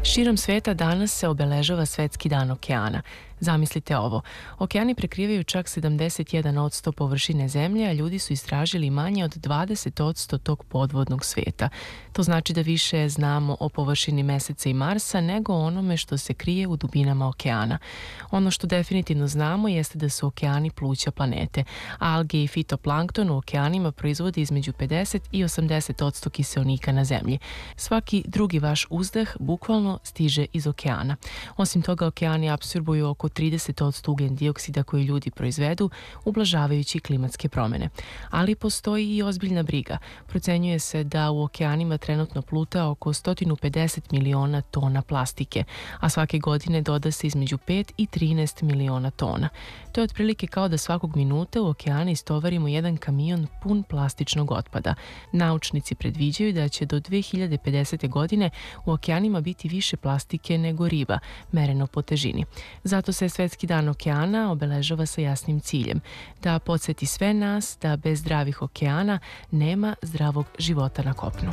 Širom sveta danas se obeležava Svetski dan okeana. Zamislite ovo, okeani prekrivaju čak 71% površine zemlje, a ljudi su istražili manje od 20% tog podvodnog sveta. To znači da više znamo o površini Meseca i Marsa nego o onome što se krije u dubinama okeana. Ono što definitivno znamo jeste da su okeani pluća planete. Alge i fitoplankton u okeanima proizvode između 50 i 80% kiseonika na zemlji. Svaki drugi vaš uzdah bukvalno stiže iz okeana. Osim toga, okeani apsorbuju oko 30% ugljen dioksida koji ljudi proizvedu, ublažavajući klimatske promene. Ali postoji i ozbiljna briga. Procenjuje se da u okeanima trenutno pluta oko 150 miliona tona plastike, a svake godine doda se između 5 i 13 miliona tona. To je otprilike kao da svakog minuta u okeane istovarimo jedan kamion pun plastičnog otpada. Naučnici predviđaju da će do 2050. godine u okeanima biti više plastike nego riba, mereno po težini. Zato se Svetski dan okeana obeležava sa jasnim ciljem, da podsjeti sve nas da bez zdravih okeana nema zdravog života na kopnu.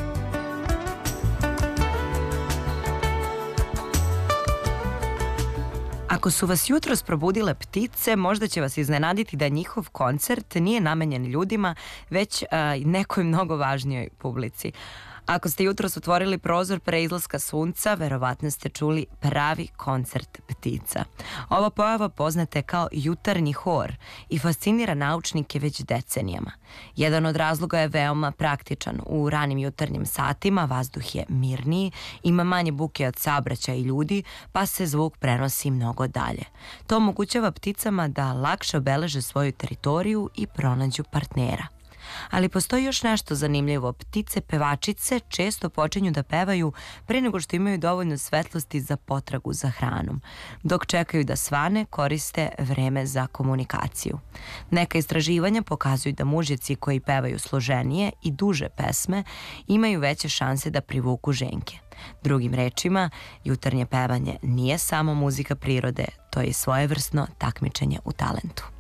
Ako su vas jutros probudile ptice, možda će vas iznenaditi da njihov koncert nije namenjen ljudima, već nekoj mnogo važnijoj publici. Ako ste jutros otvorili prozor pre izlaska sunca, verovatno ste čuli pravi koncert ptica. Ova pojava poznata je kao jutarnji hor i fascinira naučnike već decenijama. Jedan od razloga je veoma praktičan. U ranim jutarnjim satima vazduh je mirniji, ima manje buke od saobraćaja i ljudi, pa se zvuk prenosi mnogo dalje. To omogućava pticama da lakše obeleže svoju teritoriju i pronađu partnera. Ali postoji još nešto zanimljivo. Ptice pevačice često počinju da pevaju pre nego što imaju dovoljno svetlosti za potragu za hranom. Dok čekaju da svane, koriste vreme za komunikaciju. Neka istraživanja pokazuju da mužjaci koji pevaju složenije i duže pesme imaju veće šanse da privuku ženke. Drugim rečima, jutarnje pevanje nije samo muzika prirode, to je svojevrsno takmičenje u talentu.